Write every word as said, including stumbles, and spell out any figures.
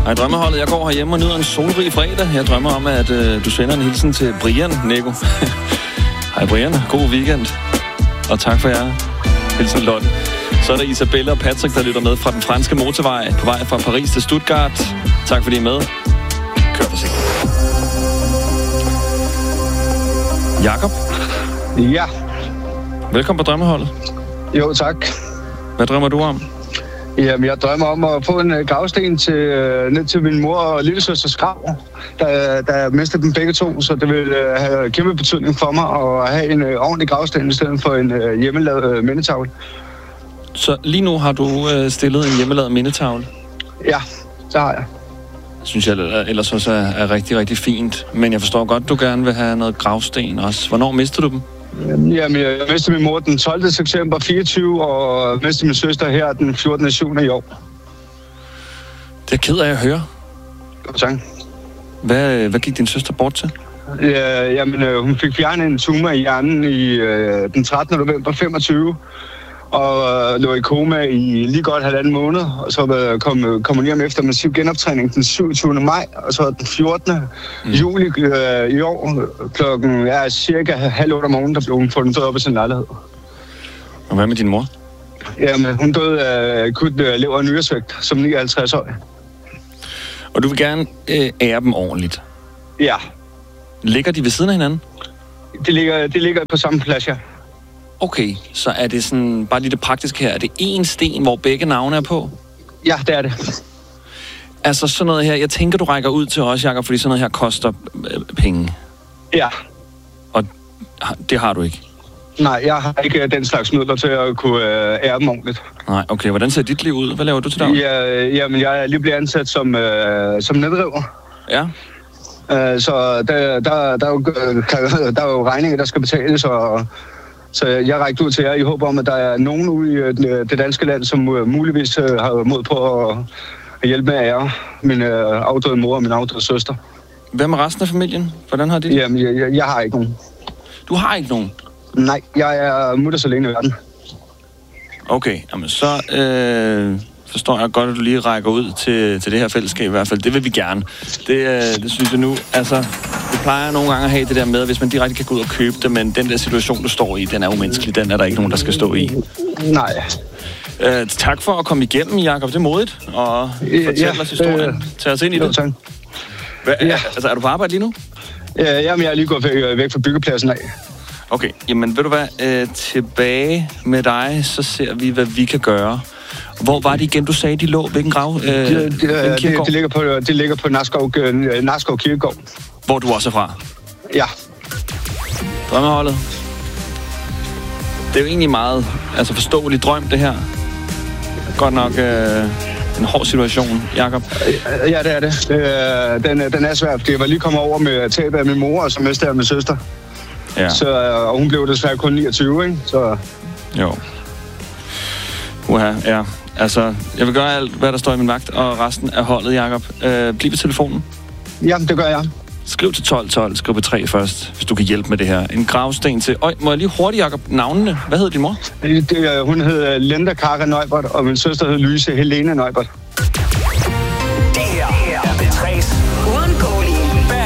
Hej drømmeholdet, jeg går herhjemme og nyder en solrig fredag. Jeg drømmer om, at øh, du sender en hilsen til Brian, Nico. Hej Brian, god weekend. Og tak for jer. Hilsen Lotte. Så er der Isabella og Patrick, der lytter med fra den franske motorvej på vej fra Paris til Stuttgart. Tak fordi I er med. Kør forsigtigt. Jakob? Ja. Velkommen på drømmeholdet. Jo, tak. Hvad drømmer du om? Jamen, jeg drømmer om at få en gravsten til, uh, ned til min mor og lillesøsters grav, der, der mistede dem begge to, så det vil uh, have kæmpe betydning for mig at have en uh, ordentlig gravsten i stedet for en uh, hjemmelavet uh, mindetavle. Så lige nu har du uh, stillet en hjemmelavet mindetavle? Ja, det har jeg. Synes jeg ellers også er, er rigtig, rigtig fint. Men jeg forstår godt, du gerne vil have noget gravsten også. Hvornår mistede du dem? Jamen, jeg mistede min mor den tolvte september fireogtyve, og mistede min søster her den fjortende syvende i år. Det er ked af at høre. Tak. Hvad, hvad gik din søster bort til? Ja, jamen, hun fik fjernet en tumor i hjernen i øh, den trettende november femogtyve, og øh, lå i koma i lige godt halvanden måned, og så øh, kom, kom hun hjem efter massiv genoptræning den syvogtyvende maj, og så den fjortende Mm. juli øh, i år, klokken er cirka halv otte om morgenen, der blev hun fundet død op i sin lejlighed. Og hvad med din mor? Jamen, hun døde af akut øh, lever- og nyresvigt som nioghalvtreds-årig. Og du vil gerne øh, ære dem ordentligt? Ja. Ligger de ved siden af hinanden? Det ligger, det ligger på samme plads, ja. Okay, så er det sådan, bare lige det praktiske her, er det én sten, hvor begge navne er på? Ja, det er det. Altså sådan noget her, jeg tænker, du rækker ud til os, Jakob, fordi sådan noget her koster øh, penge. Ja. Og det har du ikke? Nej, jeg har ikke den slags midler til at kunne øh, ære dem ordentligt. Nej, okay. Hvordan ser dit liv ud? Hvad laver du til daglig? Ja, jamen, jeg er lige blevet ansat som, øh, som nedriver. Ja. Øh, så der, der, der, er jo, der er jo regninger, der skal betales, og så jeg rækker ud til jer i håb om, at der er nogen ude i det danske land, som muligvis har mod på at hjælpe med at ære min afdøde mor og min afdøde søster. Hvad med resten af familien? Hvordan har de det? Jamen, jeg, jeg, jeg har ikke nogen. Du har ikke nogen? Nej, jeg er mutters alene i verden. Okay, jamen så øh, forstår jeg godt, at du lige rækker ud til, til det her fællesskab i hvert fald. Det vil vi gerne. Det, øh, det synes jeg nu, altså, vi plejer nogle gange at have det der med, hvis man direkte kan gå ud og købe det, men den der situation, du står i, den er umenneskelig. Den er der ikke nogen, der skal stå i. Nej. Øh, tak for at komme igennem, Jakob. Det er modigt. Og fortælle ja, os historien. Øh, Tag os ind i det. Tak. Hva, ja. Altså, er du på arbejde lige nu? Ja, jamen, jeg er lige gået væk, væk fra byggepladsen af. Okay, jamen ved du hvad, øh, tilbage med dig, så ser vi, hvad vi kan gøre. Hvor var det igen, du sagde, de lå? Hvilken grav? Øh, det, det, det, det, ligger på, det ligger på Narskov, øh, Narskov Kirkegård. Hvor du også er fra? Ja. Drømmeholdet. Det er jo egentlig meget altså forståelig drøm, det her. Godt nok øh, en hård situation, Jakob. Ja, det er det. det den, den er svær, fordi jeg var lige kommet over med tabet af min mor, og så mistede jeg min søster. Ja. Så, og hun blev desværre kun niogtyve, ikke? Så... Jo. Uha, ja. Altså, jeg vil gøre alt, hvad der står i min magt, og resten af holdet, Jakob. Øh, bliv ved telefonen. Ja, det gør jeg. Skriv til tolv tolv, skriv på tre først, hvis du kan hjælpe med det her. En gravsten til... Øj, må jeg lige hurtigt, Jakob, navnene? Hvad hed din mor? Det, hun hed Linda Kara Neubert, og min søster hed Louise Helene Neubert.